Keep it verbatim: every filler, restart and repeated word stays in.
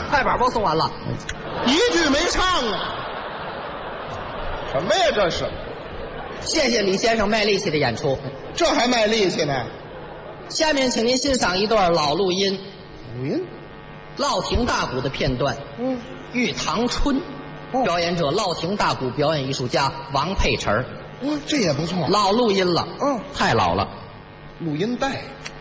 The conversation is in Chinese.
快板播送完了， 一句没唱啊！什么呀这是？ 谢谢李先生卖力气的演出。 这还卖力气呢？ 下面请您欣赏一段老录音， 录音， 烙亭大鼓的片段。 嗯， 《玉堂春》， 哦表演者烙亭大鼓表演艺术家王佩墻。 嗯，这也不错。 老录音了， 嗯， 太老了。 录音带。